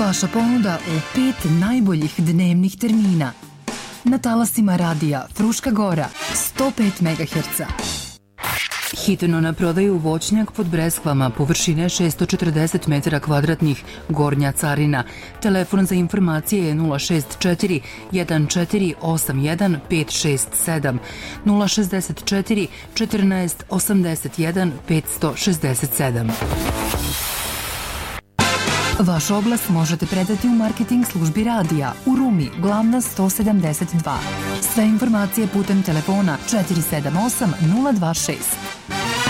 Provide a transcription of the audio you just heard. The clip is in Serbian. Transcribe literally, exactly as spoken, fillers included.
Vaša ponuda u pet najboljih dnevnih termina. Na talasima radija Fruška Gora, sto pet megaherca. Hitno na prodaju voćnjak pod Breskvama, površine šessto četrdeset metara kvadratnih, Gornja Carina. Telefon za informacije je nula šest četiri jedan četiri osam jedan pet šest sedam, nula šest četiri četrnaest osamdeset jedan petsto šezdeset sedam. Vaš oglas možete predati u marketing službi radija u Rumi, Glavna sto sedamdeset dva. Sve informacije putem telefona četiri sedam osam nula dva šest.